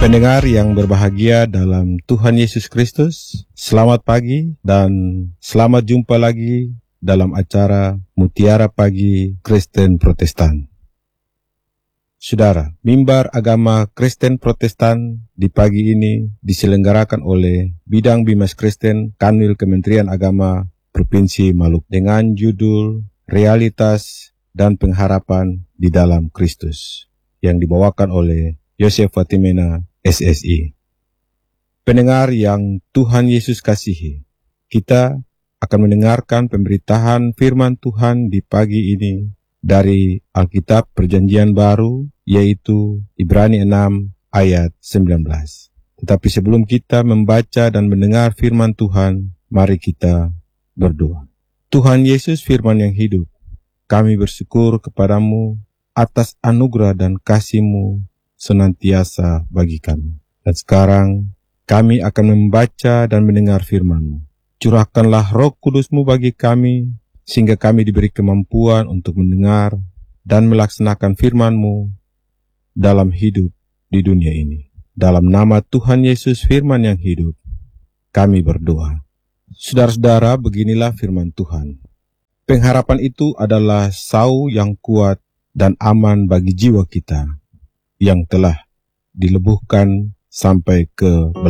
Pendengar yang berbahagia dalam Tuhan Yesus Kristus, selamat pagi dan selamat jumpa lagi dalam acara Mutiara Pagi Kristen Protestan. Saudara, mimbar agama Kristen Protestan di pagi ini diselenggarakan oleh Bidang Bimas Kristen Kanwil Kementerian Agama Provinsi Maluku dengan judul Realitas dan Pengharapan di dalam Kristus yang dibawakan oleh Yosef Fatimena SSI. Pendengar yang Tuhan Yesus kasihi, kita akan mendengarkan pemberitaan firman Tuhan di pagi ini dari Alkitab Perjanjian Baru, yaitu Ibrani 6 ayat 19. Tetapi sebelum kita membaca dan mendengar firman Tuhan, mari kita berdoa. Tuhan Yesus firman yang hidup, kami bersyukur kepadamu atas anugerah dan kasih-Mu senantiasa bagi kami. Dan sekarang kami akan membaca dan mendengar firman-Mu. Curahkanlah Roh Kudus-Mu bagi kami, sehingga kami diberi kemampuan untuk mendengar dan melaksanakan firman-Mu dalam hidup di dunia ini. Dalam nama Tuhan Yesus firman yang hidup, kami berdoa. Saudara-saudara, beginilah firman Tuhan. Pengharapan itu adalah sau yang kuat dan aman bagi jiwa kita, yang telah dilebuhkan sampai ke